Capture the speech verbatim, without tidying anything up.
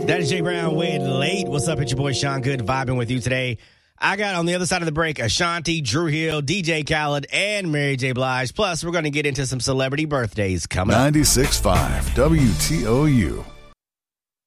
That is Jay Brown with Late. What's up? It's your boy Sean Good vibing with you today. I got on the other side of the break Ashanti, Drew Hill, D J Khaled, and Mary J. Blige. Plus, we're going to get into some celebrity birthdays coming up. ninety-six point five W T O U.